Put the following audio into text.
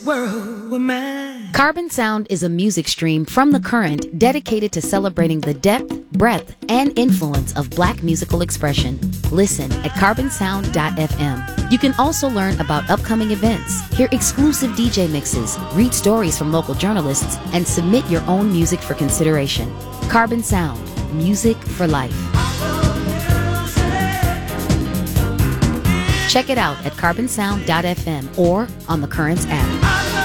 World with mine. Carbon Sound is a music stream from The Current dedicated to celebrating the depth, breadth, and influence of Black musical expression. Listen at carbonsound.fm. You can also learn about upcoming events, hear exclusive DJ mixes, read stories from local journalists, and submit your own music for consideration. Carbon Sound, music for life. Check it out at carbonsound.fm or on the Currents app.